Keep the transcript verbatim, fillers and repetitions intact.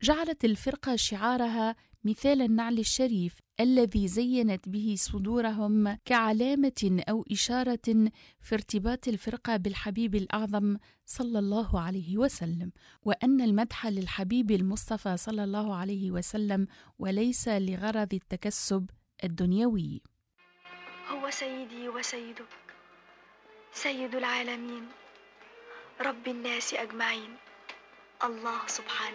جعلت الفرقة شعارها مثال النعل الشريف الذي زينت به صدورهم كعلامة أو إشارة في ارتباط الفرقة بالحبيب الأعظم صلى الله عليه وسلم، وأن المدح للحبيب المصطفى صلى الله عليه وسلم وليس لغرض التكسب الدنيوي. هو سيدي وسيدك، سيد العالمين، رب الناس أجمعين، الله سبحانه